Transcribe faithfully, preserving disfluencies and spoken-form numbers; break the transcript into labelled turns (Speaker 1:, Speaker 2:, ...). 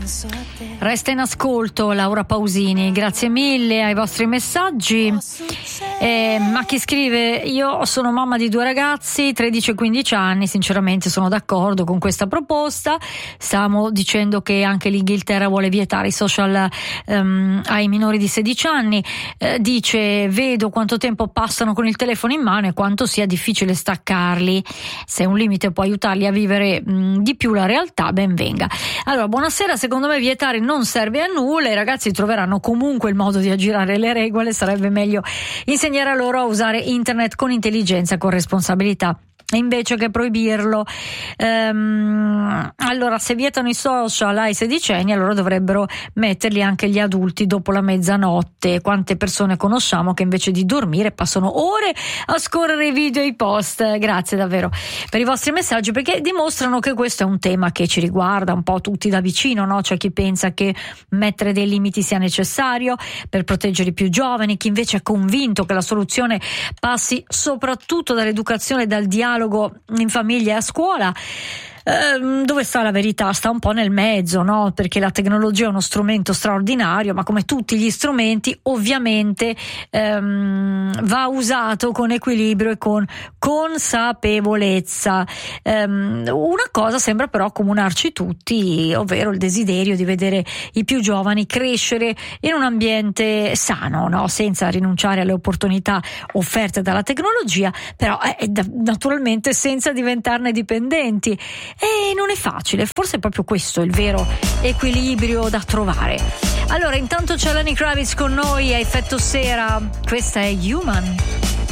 Speaker 1: Resta in ascolto Laura Pausini, grazie mille ai vostri messaggi. Eh, ma chi scrive: io sono mamma di due ragazzi, tredici e quindici anni, sinceramente sono d'accordo con questa proposta. Stiamo dicendo che anche l'Inghilterra vuole vietare i social um, ai minori di sedici anni. Eh, dice: vedo quanto tempo passano con il telefono in mano e quanto sia difficile staccarli. Se un limite può aiutarli a vivere mh, di più la realtà, ben venga. Allora, buonasera, secondo me vietare non serve a nulla, i ragazzi troveranno comunque il modo di aggirare le regole, sarebbe meglio insegnare a loro a usare internet con intelligenza e con responsabilità invece che proibirlo. Ehm, allora, se vietano i social ai sedicenni, allora dovrebbero metterli anche gli adulti dopo la mezzanotte. Quante persone conosciamo che invece di dormire passano ore a scorrere i video e i post. Grazie davvero per i vostri messaggi, perché dimostrano che questo è un tema che ci riguarda un po' tutti da vicino, no? C'è chi pensa che mettere dei limiti sia necessario per proteggere i più giovani, chi invece è convinto che la soluzione passi soprattutto dall'educazione e dal dialogo in famiglia e a scuola. Eh, dove sta la verità? Sta un po' nel mezzo, no? Perché la tecnologia è uno strumento straordinario, ma come tutti gli strumenti ovviamente ehm, va usato con equilibrio e con consapevolezza. Ehm, una cosa sembra però accomunarci tutti, ovvero il desiderio di vedere i più giovani crescere in un ambiente sano, no? Senza rinunciare alle opportunità offerte dalla tecnologia, però eh, naturalmente senza diventarne dipendenti. E non è facile, forse è proprio questo il vero equilibrio da trovare. Allora, intanto c'è Lenny Kravitz con noi a effetto sera, questa è Human.